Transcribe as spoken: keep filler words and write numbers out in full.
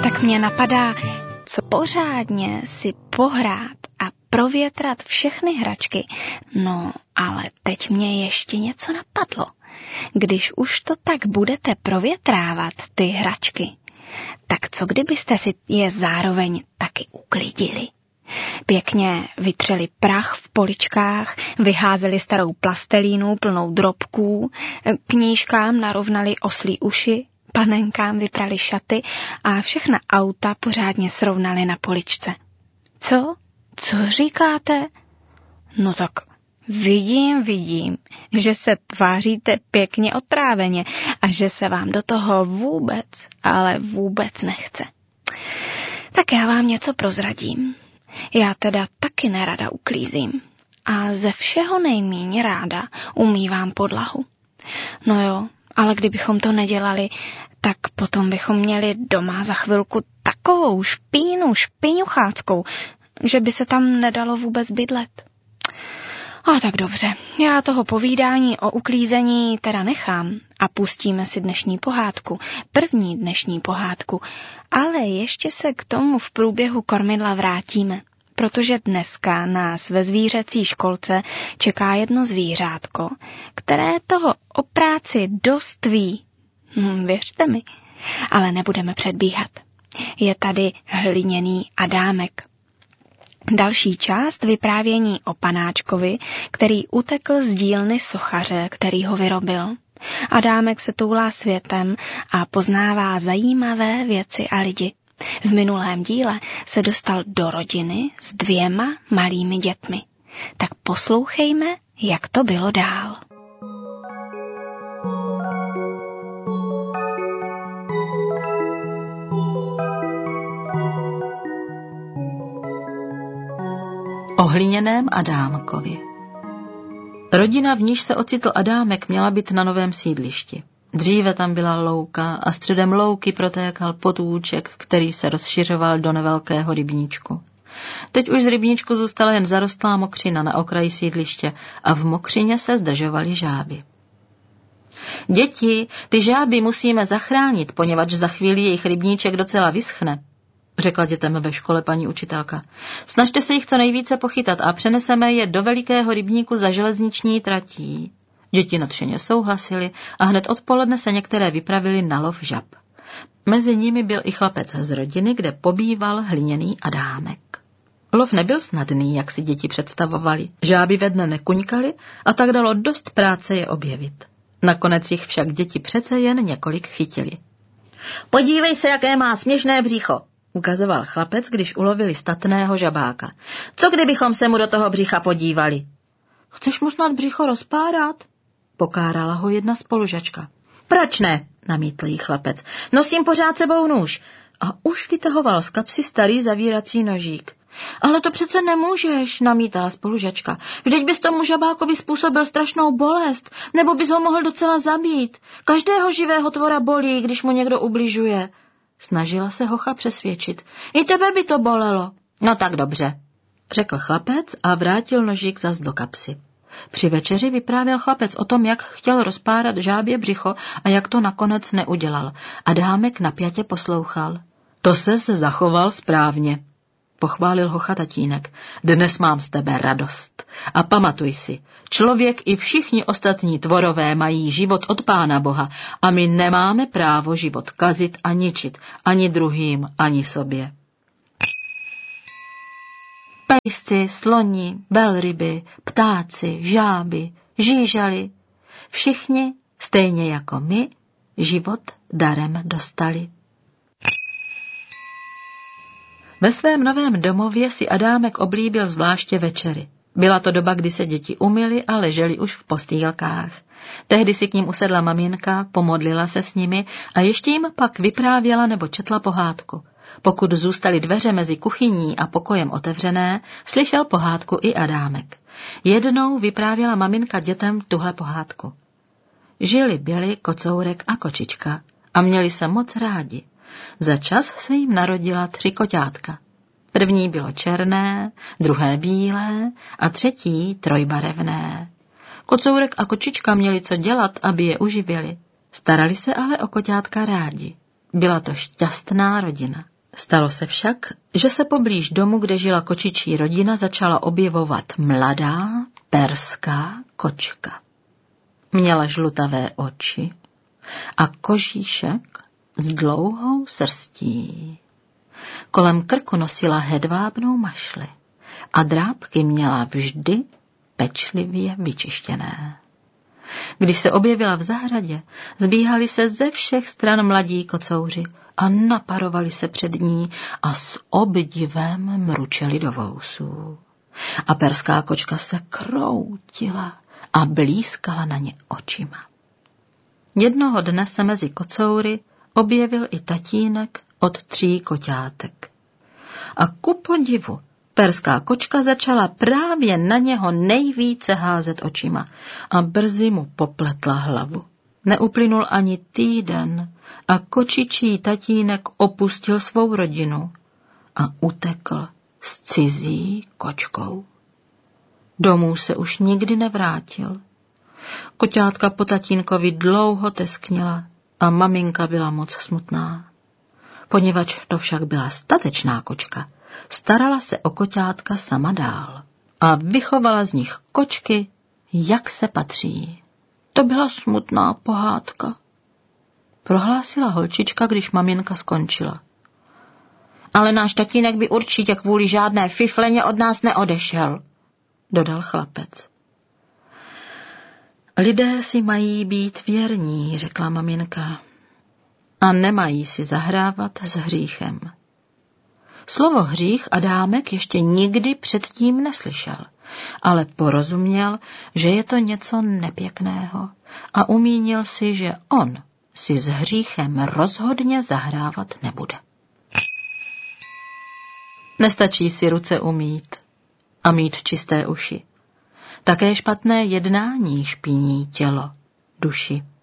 tak mě napadá, co pořádně si pohrát a provětrat všechny hračky. No, ale teď mě ještě něco napadlo. Když už to tak budete provětrávat, ty hračky, tak co kdybyste si je zároveň taky uklidili? Pěkně vytřeli prach v poličkách, vyházeli starou plastelínu plnou drobků, knížkám narovnali oslí uši, panenkám vyprali šaty a všechna auta pořádně srovnali na poličce. Co? Co říkáte? No tak vidím, vidím, že se tváříte pěkně otráveně a že se vám do toho vůbec, ale vůbec nechce. Tak já vám něco prozradím. Já teda taky nerada uklízím a ze všeho nejméně ráda umývám podlahu. No jo, ale kdybychom to nedělali, tak potom bychom měli doma za chvilku takovou špínu špiňucháckou, že by se tam nedalo vůbec bydlet. A tak dobře, já toho povídání o uklízení teda nechám a pustíme si dnešní pohádku, první dnešní pohádku, ale ještě se k tomu v průběhu kormidla vrátíme, protože dneska nás ve zvířecí školce čeká jedno zvířátko, které toho o práci dost ví. Hm, věřte mi, ale nebudeme předbíhat. Je tady hliněný Adámek. Další část vyprávění o panáčkovi, který utekl z dílny sochaře, který ho vyrobil. Adámek se toulá světem a poznává zajímavé věci a lidi. V minulém díle se dostal do rodiny s dvěma malými dětmi. Tak poslouchejme, jak to bylo dál. O hliněném Adámkovi. Rodina, v níž se ocitl Adámek, měla být na novém sídlišti. Dříve tam byla louka a středem louky protékal potůček, který se rozšiřoval do nevelkého rybníčku. Teď už z rybníčku zůstala jen zarostlá mokřina na okraji sídliště a v mokřině se zdržovaly žáby. Děti, ty žáby musíme zachránit, poněvadž za chvíli jejich rybníček docela vyschne, řekla dětem ve škole paní učitelka. Snažte se jich co nejvíce pochytat a přeneseme je do velikého rybníku za železniční tratí. Děti nadšeně souhlasily a hned odpoledne se některé vypravili na lov žab. Mezi nimi byl i chlapec z rodiny, kde pobýval hliněný Adámek. Lov nebyl snadný, jak si děti představovali. Žáby ve dne nekuňkaly a tak dalo dost práce je objevit. Nakonec jich však děti přece jen několik chytili. Podívej se, jaké má směšné břicho, ukazoval chlapec, když ulovili statného žabáka. Co kdybychom se mu do toho břicha podívali? Chceš mu snad břicho rozpárat? Pokárala ho jedna spolužačka. Proč ne? Namítl jí chlapec. Nosím pořád sebou nůž. A už vytahoval z kapsy starý zavírací nožík. Ale to přece nemůžeš, namítala spolužačka. Vždyť bys tomu žabákovi způsobil strašnou bolest, nebo bys ho mohl docela zabít. Každého živého tvora bolí, když mu někdo ubližuje. Snažila se hocha přesvědčit. I tebe by to bolelo. No tak dobře, řekl chlapec a vrátil nožík zas do kapsy. Při večeři vyprávěl chlapec o tom, jak chtěl rozpárat žábě břicho a jak to nakonec neudělal. Adámek napjatě poslouchal. To ses zachoval správně, pochválil hocha tatínek. Dnes mám z tebe radost. A pamatuj si, člověk i všichni ostatní tvorové mají život od Pána Boha a my nemáme právo život kazit a ničit, ani druhým, ani sobě. Pejsci, sloni, velryby, ptáci, žáby, žížaly, všichni, stejně jako my, život darem dostali. Ve svém novém domově si Adámek oblíbil zvláště večery. Byla to doba, kdy se děti umyly a ležely už v postýlkách. Tehdy si k ním usedla maminka, pomodlila se s nimi a ještě jim pak vyprávěla nebo četla pohádku. Pokud zůstaly dveře mezi kuchyní a pokojem otevřené, slyšel pohádku i Adámek. Jednou vyprávěla maminka dětem tuhle pohádku. Žili byli kocourek a kočička a měli se moc rádi. Za čas se jim narodila tři koťátka. První bylo černé, druhé bílé a třetí trojbarevné. Kocourek a kočička měli co dělat, aby je uživili. Starali se ale o koťátka rádi. Byla to šťastná rodina. Stalo se však, že se poblíž domu, kde žila kočičí rodina, začala objevovat mladá perská kočka. Měla žlutavé oči a kožíšek s dlouhou srstí. Kolem krku nosila hedvábnou mašli a drápky měla vždy pečlivě vyčištěné. Když se objevila v zahradě, zbíhali se ze všech stran mladí kocouři a naparovali se před ní a s obdivem mručeli do vousů. A perská kočka se kroutila a blízkala na ně očima. Jednoho dne se mezi kocoury objevil i tatínek od tří koťátek. A ku podivu perská kočka začala právě na něho nejvíce házet očima a brzy mu popletla hlavu. Neuplynul ani týden a kočičí tatínek opustil svou rodinu a utekl s cizí kočkou. Domů se už nikdy nevrátil. Koťátka po tatínkovi dlouho tesknila a maminka byla moc smutná. Poněvadž to však byla statečná kočka, starala se o koťátka sama dál a vychovala z nich kočky, jak se patří. To byla smutná pohádka, prohlásila holčička, když maminka skončila. Ale náš tatínek by určitě kvůli žádné fifleně od nás neodešel, dodal chlapec. Lidé si mají být věrní, řekla maminka, a nemají si zahrávat s hříchem. Slovo hřích Adámek ještě nikdy předtím neslyšel, ale porozuměl, že je to něco nepěkného a umínil si, že on si s hříchem rozhodně zahrávat nebude. Nestačí si ruce umýt a mít čisté uši. Také špatné jednání špiní tělo, duši.